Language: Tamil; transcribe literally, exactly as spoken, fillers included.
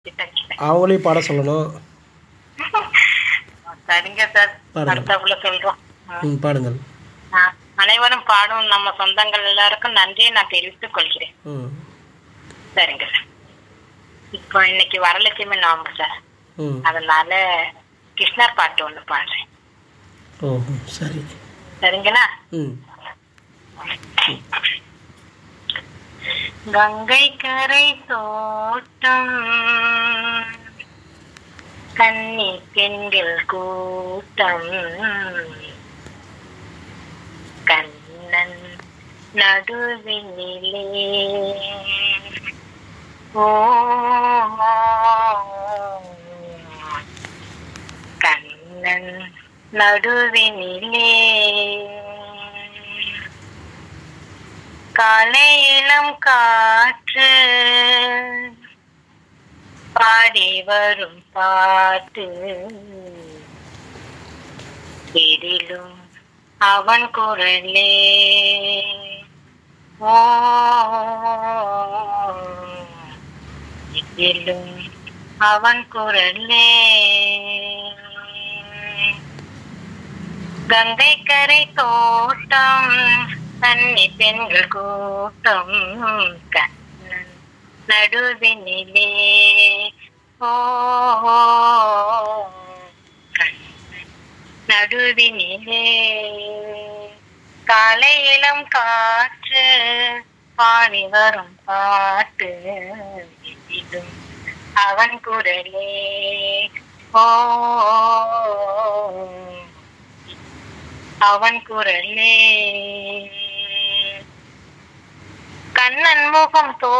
அவங்களையும் பாட சொல்லணும். சரிங்க சார், பாடுங்கள். அடுத்தாப்புல சொல்றோம். ஆ. ம் பாடுங்கள். ஆ. அனைவரும் பாடும் நம்ம சொந்தங்கள் எல்லாருக்கும் நன்றியை நான் தெரிவித்துக் கொள்கிறேன். ம் சரிங்க சார். இப்போ இன்னைக்கு வரலட்சுமி நோம்பு சார், ம் அதனால கிருஷ்ணர் பாட்டு ஒன்று பாடுறேன். ஓ சரி. சரிங்களா? ம் கங்கை கரை தோட்டம் கன்னி பெண்கள் கூட்டம் கண்ணன் நடுவினிலே ஓ கண்ணன் நடுவினிலே காலை இளம் காற்று பாடி வரும் பாட்டு எதிலும் அவன் குரலே ஓ எதிலும் அவன் குரலே கங்கை கரை தோட்டம் கன்னி பெண்கள் கூட்டம் கண்ணன் நடுவினிலே ஓ கண்ணன் நடுவினிலே காலை இளம் காற்று பாடி வரும் பாட்டு எதிலும் அவன் குரலே ஓ அவன் குரலே கண்ணன் முகம் தோ